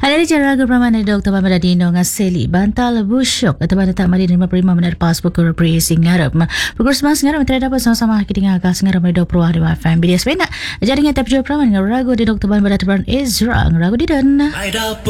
Ada di cara Pramana Dr. Pamela Dino ngaseli bantal busyok atau pada tak mari 55 menit pas pukul pri singarap. Pukul semang singarap terdapat sama-sama kita ngakak singarap dari Dr. Wahdi FM. Bidia sepena. Jadi ngata pejur Pramana ragu di Dr. Pamela Ezra ragu di dan.